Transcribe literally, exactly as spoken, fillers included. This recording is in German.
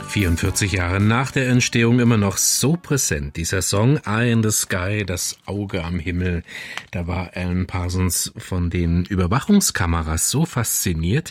vierundvierzig Jahre nach der Entstehung immer noch so präsent. Dieser Song Eye in the Sky, das Auge am Himmel. Da war Alan Parsons von den Überwachungskameras so fasziniert,